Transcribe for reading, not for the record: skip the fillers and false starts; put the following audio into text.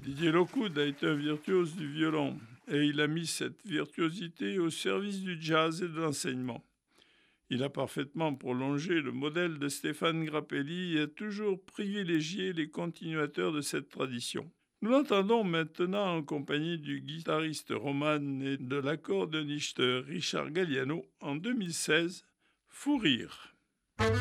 Didier Lockwood a été un virtuose du violon et il a mis cette virtuosité au service du jazz et de l'enseignement. Il a parfaitement prolongé le modèle de Stéphane Grappelli et a toujours privilégié les continuateurs de cette tradition. Nous l'entendons maintenant en compagnie du guitariste Roman et de l'accordéoniste Richard Galliano en 2016, Fou rire.